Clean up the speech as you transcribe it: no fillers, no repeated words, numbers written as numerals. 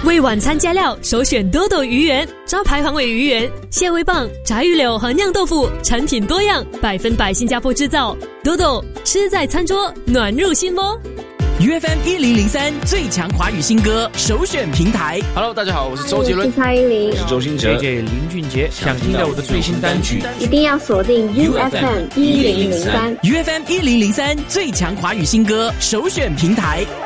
为晚餐加料，首选多多鱼圆，招牌黄尾鱼圆、蟹味棒、炸鱼柳和酿豆腐，产品多样，100%新加坡制造。多多吃在餐桌，暖入心窝。 UFM 1003最强华语新歌首选平台。 Hello， 大家好，我是周杰伦， 我是蔡依林， 我是周兴哲 ，JJ 林俊杰。想听到我的最新单曲， 一定要锁定 UFM 1003。 UFM 1003最强华语新歌首选平台。